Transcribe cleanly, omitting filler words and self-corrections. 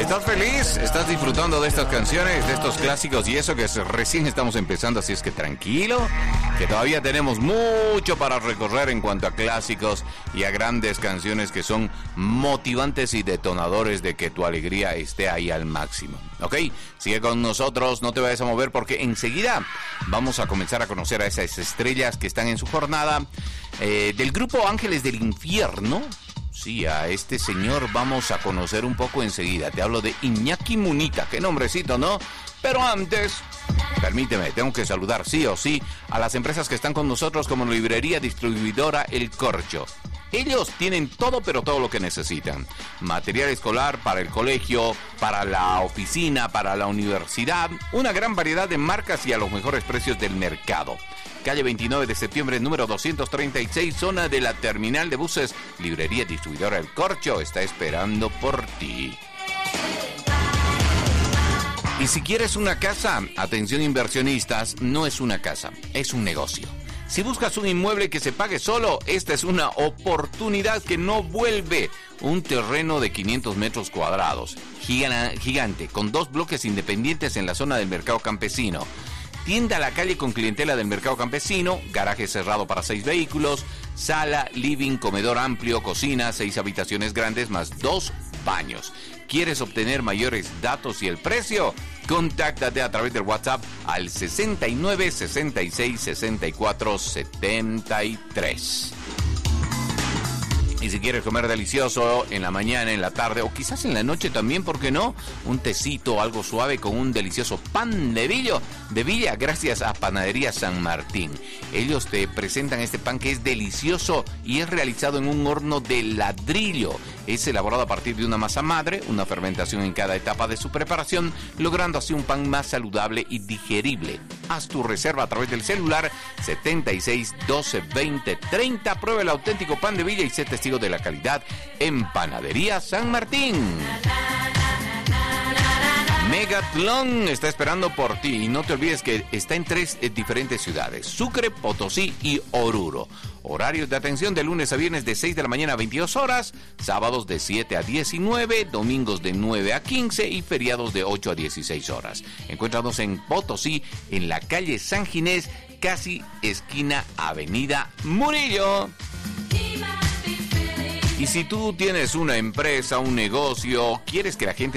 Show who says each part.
Speaker 1: ¿Estás feliz? ¿Estás disfrutando de estas canciones, de estos clásicos y eso que recién estamos empezando? Así es que tranquilo, que todavía tenemos mucho para recorrer en cuanto a clásicos y a grandes canciones que son motivantes y detonadores de que tu alegría esté ahí al máximo. ¿Ok? Sigue con nosotros, no te vayas a mover porque enseguida vamos a comenzar a conocer a esas estrellas que están en su jornada del grupo Ángeles del Infierno. Sí, a este señor vamos a conocer un poco enseguida. Te hablo de Iñaki Munita. Qué nombrecito, ¿no? Pero antes, permíteme, tengo que saludar sí o sí a las empresas que están con nosotros como librería distribuidora El Corcho. Ellos tienen todo, pero todo lo que necesitan. Material escolar para el colegio, para la oficina, para la universidad. Una gran variedad de marcas y a los mejores precios del mercado. Calle 29 de septiembre, número 236, zona de la terminal de buses. Librería distribuidora El Corcho está esperando por ti. Y si quieres una casa, atención inversionistas, no es una casa, es un negocio. Si buscas un inmueble que se pague solo, esta es una oportunidad que no vuelve. Un terreno de 500 metros cuadrados, gigante, con 2 bloques independientes en la zona del mercado campesino. Tienda a la calle con clientela del mercado campesino, garaje cerrado para 6 vehículos, sala, living, comedor amplio, cocina, 6 habitaciones grandes más 2 baños. ¿Quieres obtener mayores datos y el precio? Contáctate a través del WhatsApp al 69 66 64 73. Y si quieres comer delicioso en la mañana, en la tarde o quizás en la noche también, ¿por qué no? Un tecito, algo suave con un delicioso pan de Villa, gracias a Panadería San Martín. Ellos te presentan este pan que es delicioso y es realizado en un horno de ladrillo. Es elaborado a partir de una masa madre, una fermentación en cada etapa de su preparación, logrando así un pan más saludable y digerible. Haz tu reserva a través del celular 76 12 20 30. Prueba el auténtico pan de Villa y sé testigo de la calidad en Panadería San Martín. Megatlón está esperando por ti y no te olvides que está en 3 diferentes ciudades: Sucre, Potosí y Oruro. Horarios de atención de lunes a viernes de 6 de la mañana a 22 horas, sábados de 7 a 19, domingos de 9 a 15 y feriados de 8 a 16 horas. Encuéntranos en Potosí, en la calle San Ginés, casi esquina Avenida Murillo. Y si tú tienes una empresa, un negocio, quieres que la gente